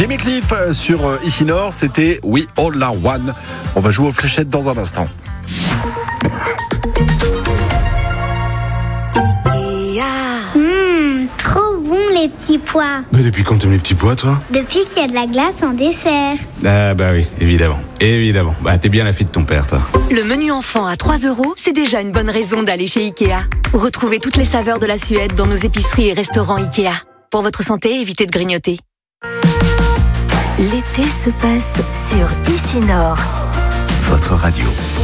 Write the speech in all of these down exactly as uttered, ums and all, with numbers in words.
Jimmy Cliff sur Ici Nord, c'était We All Are One. On va jouer aux fléchettes dans un instant. Mmh, trop bon les petits pois. Mais depuis quand t'aimes les petits pois, toi? Depuis qu'il y a de la glace en dessert. Ah bah oui, évidemment, évidemment. Bah t'es bien la fille de ton père, toi. Le menu enfant à trois euros, c'est déjà une bonne raison d'aller chez Ikea. Retrouvez toutes les saveurs de la Suède dans nos épiceries et restaurants Ikea. Pour votre santé, évitez de grignoter. L'été se passe sur Ici Nord. Votre radio.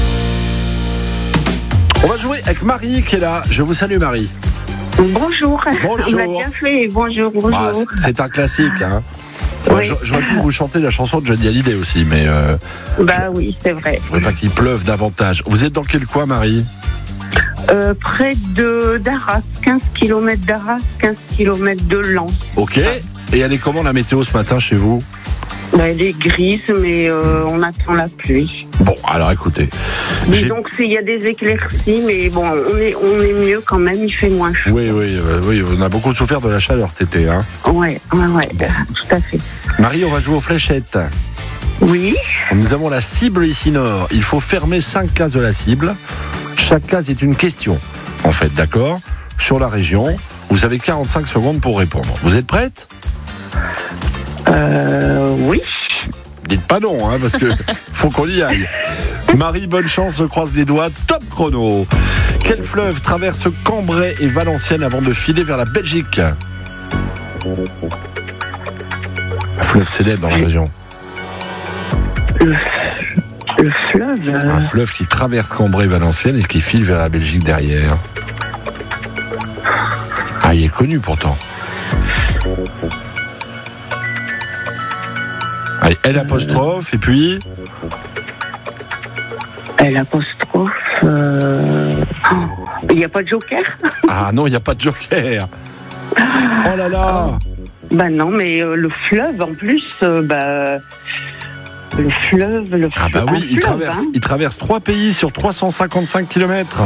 On va jouer avec Marie qui est là. Je vous salue Marie. Bonjour. Bonjour. On l'a bien fait. Bonjour, bonjour. Ah, c'est un classique. Hein. Oui. J'aurais pu vous chanter la chanson de Johnny Hallyday aussi, mais euh, bah je, oui, c'est vrai. Je ne voudrais pas qu'il pleuve davantage. Vous êtes dans quel coin, Marie? euh, Près de d'Arras, quinze kilomètres d'Arras, quinze kilomètres de Lens. Ok. Et elle est comment la météo ce matin chez vous? Bah, elle est grise, mais euh, on attend la pluie. Bon, alors écoutez. Disons qu'il y a des éclaircies, mais bon, on est, on est mieux quand même, il fait moins chaud. Oui, oui, euh, oui, on a beaucoup souffert de la chaleur cet été. Hein. Ouais, ouais, ouais, bon. Tout à fait. Marie, on va jouer aux fléchettes. Oui. Nous avons la cible Ici Nord. Il faut fermer cinq cases de la cible. Chaque case est une question, en fait, d'accord? Sur la région. Vous avez quarante-cinq secondes pour répondre. Vous êtes prête? Euh, oui. Dites pas non, hein, parce que faut qu'on y aille. Marie, bonne chance, je croise les doigts. Top chrono. Quel fleuve traverse Cambrai et Valenciennes avant de filer vers la Belgique? Un fleuve célèbre dans la région. Le, le fleuve. Euh... Un fleuve qui traverse Cambrai et Valenciennes et qui file vers la Belgique derrière. Ah, il est connu pourtant. Allez, L apostrophe, et puis L apostrophe. Euh... Oh, il n'y a pas de joker? Ah non, il n'y a pas de joker. Oh là là. Bah non, mais euh, le fleuve en plus, euh, bah. Le fleuve, le fleuve. Ah bah oui, il, fleuve, traverse, hein. il traverse trois pays sur trois cent cinquante-cinq kilomètres.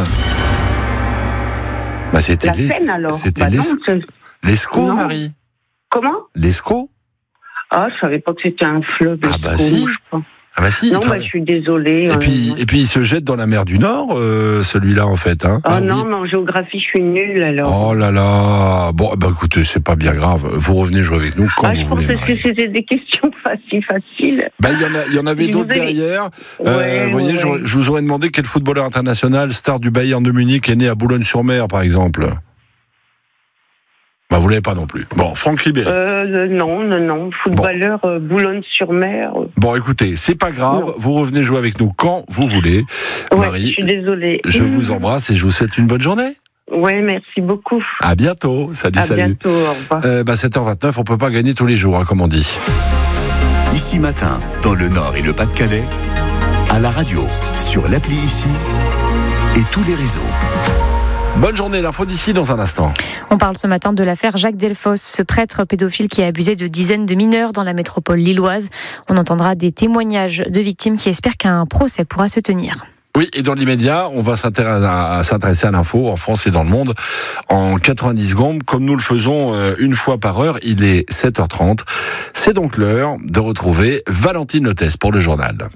Bah c'était La les... Seine alors. C'était bah les... non, c'est... l'Escaut, Non. Marie. Comment? L'Escaut. Ah, je savais pas que c'était un fleuve. Ah bah Escaut, si. je crois. Ah bah si. Non, il bah traverse- je suis désolée. Et euh, puis, et puis il se jette dans la mer du Nord, euh, celui-là en fait. Hein. Ah Ah non, oui. mais en géographie, je suis nulle alors. Oh là là. Bon, bah écoutez, c'est pas bien grave. Vous revenez jouer avec nous quand ah, vous je voulez. pensais que Marie. c'était des questions faciles, faciles. Bah, il y en a, il y en avait Je d'autres vous avais- derrière. Ouais, Euh, vous voyez, ouais, je, ouais. je vous aurais demandé quel footballeur international, star du Bayern de Munich, est né à Boulogne-sur-Mer, par exemple. Bah, vous l'avez pas non plus. Bon, Franck Ribéry. Euh, non, non, non. Footballeur euh, Boulogne-sur-Mer. euh, Bon, écoutez, c'est pas grave. Non. Vous revenez jouer avec nous quand vous voulez. Ouais, Marie, je suis désolée. je vous embrasse et je vous souhaite une bonne journée. Ouais, merci beaucoup. À bientôt. Salut, À salut. bientôt, au revoir. Euh, bah, sept heures vingt-neuf, on peut pas gagner tous les jours, hein, comme on dit. Ici Matin, dans le Nord et le Pas-de-Calais, à la radio, sur l'appli Ici et tous les réseaux. Bonne journée, l'info d'ici dans un instant. On parle ce matin de l'affaire Jacques Delfosse, ce prêtre pédophile qui a abusé de dizaines de mineurs dans la métropole lilloise. On entendra des témoignages de victimes qui espèrent qu'un procès pourra se tenir. Oui, et dans l'immédiat, on va s'intéresser à, s'intéresser à l'info en France et dans le monde en quatre-vingt-dix secondes, comme nous le faisons euh, une fois par heure. Il est sept heures trente. C'est donc l'heure de retrouver Valentine Lotès pour le journal.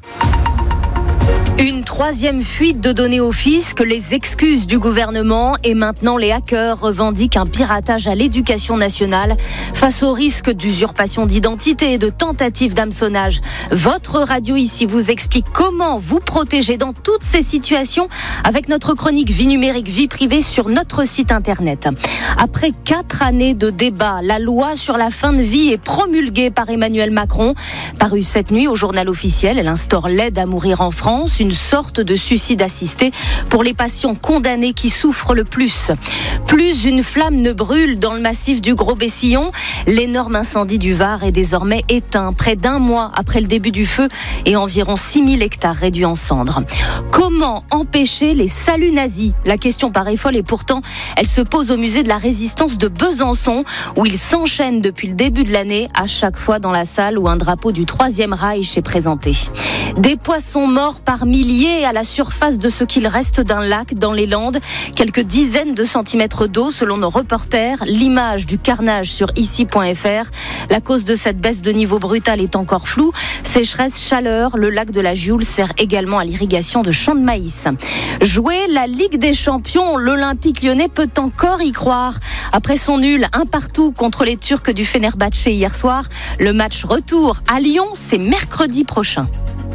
Une troisième fuite de données au fisc, les excuses du gouvernement et maintenant les hackers revendiquent un piratage à l'éducation nationale face au risque d'usurpation d'identité et de tentative d'hameçonnage. Votre radio ici vous explique comment vous protéger dans toutes ces situations avec notre chronique Vie numérique, vie privée sur notre site internet. Après quatre années de débat, la loi sur la fin de vie est promulguée par Emmanuel Macron. Parue cette nuit au journal officiel, elle instaure l'aide à mourir en France, une sorte de suicide assisté pour les patients condamnés qui souffrent le plus. Plus une flamme ne brûle dans le massif du Gros-Bessillon. L'énorme incendie du Var est désormais éteint, près d'un mois après le début du feu et environ six mille hectares réduits en cendres. Comment empêcher les saluts nazis? La question paraît folle et pourtant, elle se pose au musée de la Résistance de Besançon, où ils s'enchaînent depuis le début de l'année, à chaque fois dans la salle où un drapeau du Troisième Reich est présenté. Des poissons morts par milliers noyés à la surface de ce qu'il reste d'un lac dans les Landes. Quelques dizaines de centimètres d'eau selon nos reporters. L'image du carnage sur ici point f r. La cause de cette baisse de niveau brutale est encore floue. Sécheresse, chaleur, le lac de la Gioule sert également à l'irrigation de champs de maïs. Jouer la Ligue des Champions, l'Olympique lyonnais peut encore y croire. Après son nul un partout contre les Turcs du Fenerbahçe hier soir, le match retour à Lyon, c'est mercredi prochain.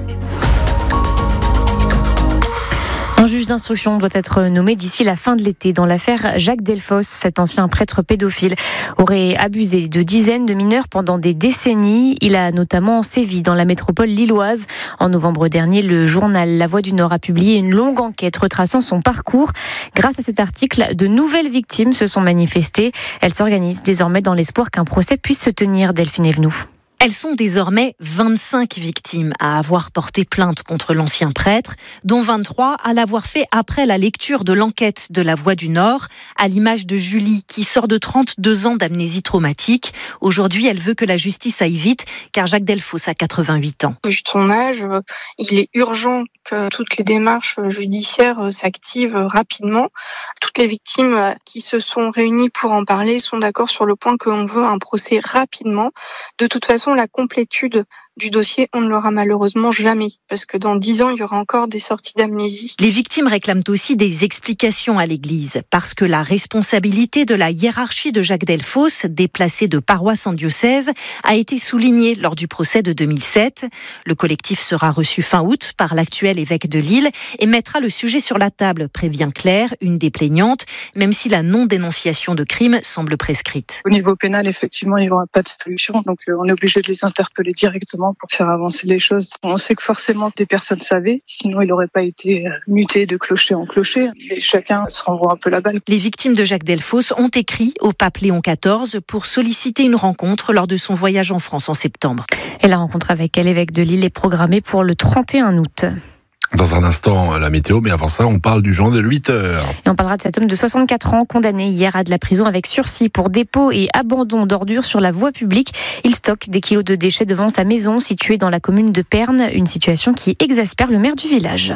Un juge d'instruction doit être nommé d'ici la fin de l'été dans l'affaire Jacques Delfosse. Cet ancien prêtre pédophile aurait abusé de dizaines de mineurs pendant des décennies. Il a notamment sévi dans la métropole lilloise. En novembre dernier, le journal La Voix du Nord a publié une longue enquête retraçant son parcours. Grâce à cet article, de nouvelles victimes se sont manifestées. Elles s'organisent désormais dans l'espoir qu'un procès puisse se tenir. Delphine Evenou. Elles sont désormais vingt-cinq victimes à avoir porté plainte contre l'ancien prêtre, dont vingt-trois à l'avoir fait après la lecture de l'enquête de La Voix du Nord, à l'image de Julie, qui sort de trente-deux ans d'amnésie traumatique. Aujourd'hui, elle veut que la justice aille vite, car Jacques Delfosse a quatre-vingt-huit ans. Vu son âge, il est urgent que toutes les démarches judiciaires s'activent rapidement. Toutes les victimes qui se sont réunies pour en parler sont d'accord sur le point qu'on veut un procès rapidement. De toute façon, la complétude du dossier, on ne l'aura malheureusement jamais, parce que dans dix ans, il y aura encore des sorties d'amnésie. Les victimes réclament aussi des explications à l'Église, parce que la responsabilité de la hiérarchie de Jacques Delfosse, déplacé de paroisse en diocèse, a été soulignée lors du procès de deux mille sept. Le collectif sera reçu fin août par l'actuel évêque de Lille et mettra le sujet sur la table, prévient Claire, une des plaignantes, même si la non-dénonciation de crime semble prescrite. Au niveau pénal, effectivement, il n'y aura pas de solution, donc on est obligé de les interpeller directement pour faire avancer les choses. On sait que forcément des personnes savaient, sinon il n'aurait pas été muté de clocher en clocher. Et chacun se renvoie un peu la balle. Les victimes de Jacques Delfosse ont écrit au pape Léon quatorze pour solliciter une rencontre lors de son voyage en France en septembre. Et la rencontre avec l'évêque de Lille est programmée pour le trente et un août. Dans un instant, la météo, mais avant ça, on parle du journal de huit heures. Et on parlera de cet homme de soixante-quatre ans, condamné hier à de la prison avec sursis pour dépôt et abandon d'ordures sur la voie publique. Il stocke des kilos de déchets devant sa maison située dans la commune de Pernes, une situation qui exaspère le maire du village.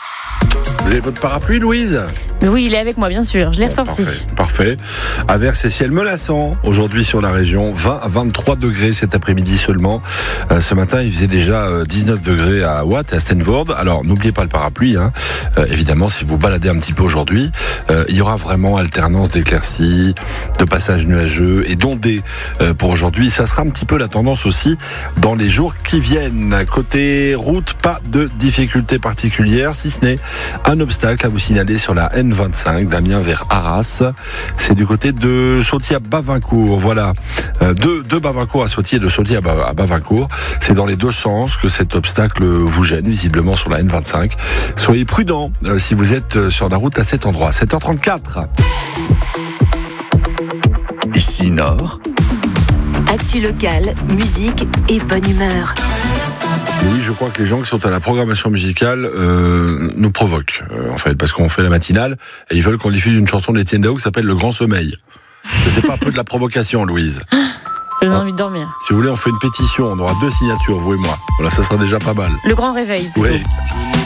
Vous avez votre parapluie, Louise ? Oui, il est avec moi, bien sûr. Je l'ai bon, ressorti. Parfait, parfait. Averses et ciel menaçant aujourd'hui sur la région. vingt à vingt-trois degrés cet après-midi seulement. Euh, ce matin, il faisait déjà euh, dix-neuf degrés à Watt et à Stanford. Alors, n'oubliez pas le parapluie. Hein. Euh, évidemment, si vous baladez un petit peu aujourd'hui, euh, il y aura vraiment alternance d'éclaircies, de passages nuageux et d'ondées euh, pour aujourd'hui. Ça sera un petit peu la tendance aussi dans les jours qui viennent. Côté route, pas de difficultés particulières, si ce n'est un obstacle à vous signaler sur la N vingt-cinq d'Amiens vers Arras. C'est du côté de Sautier à Bavincourt. Voilà. Euh, de, de Bavincourt à Sautier, de Sautier à, ba, à Bavincourt. C'est dans les deux sens que cet obstacle vous gêne, visiblement sur la N vingt-cinq. Soyez prudents euh, si vous êtes sur la route à cet endroit. sept heures trente-quatre. Ici Nord. Actu locale, musique et bonne humeur. Oui, je crois que les gens qui sont à la programmation musicale euh, nous provoquent, euh, en fait, parce qu'on fait la matinale et ils veulent qu'on diffuse une chanson de Etienne Dao qui s'appelle Le Grand Sommeil. C'est pas un peu de la provocation, Louise ? Ça donne envie de dormir. Si vous voulez, on fait une pétition, on aura deux signatures, vous et moi. Voilà, ça sera déjà pas mal. Le grand réveil. Oui.